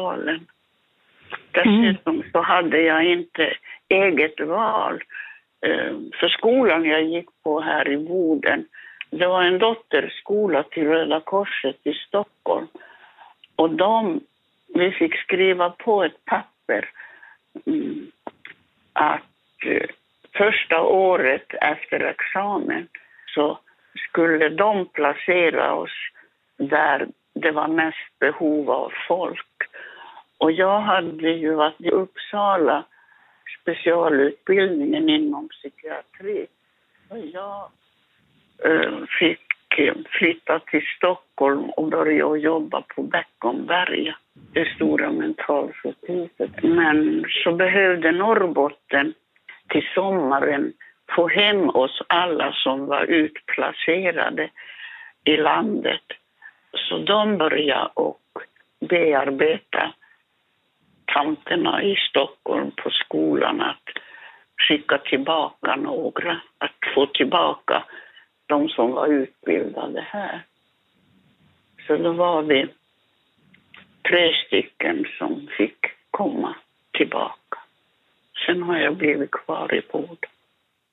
socialen. Dessutom så hade jag inte eget val. För skolan jag gick på här i Boden, det var en dotterskola till Röda Korset i Stockholm. Och vi fick skriva på ett papper att första året efter examen så skulle de placera oss där det var mest behov av folk. Och jag hade ju varit i Uppsala, specialutbildningen inom psykiatri. Och jag fick flytta till Stockholm och börja jobba på Beckomberga, det stora mentalsjukhuset. Men så behövde Norrbotten till sommaren få hem oss alla som var utplacerade i landet. Så de började och bearbeta tanterna i Stockholm på skolan att skicka tillbaka några, att få tillbaka de som var utbildade här. Så då var vi 3 stycken som fick komma tillbaka. Sen har jag blivit kvar i Boden.